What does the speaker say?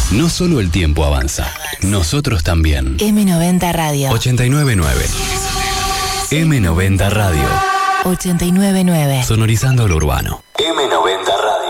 No solo el tiempo avanza, nosotros también. M90 Radio. 899. M90 Radio. 899. Sonorizando lo urbano. M90 Radio.